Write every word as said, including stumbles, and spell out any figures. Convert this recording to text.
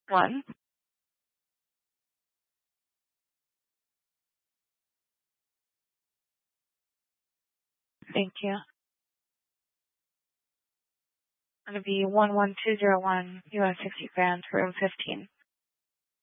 one. Thank you. Going to be one one two zero one U S sixty grand, room fifteen.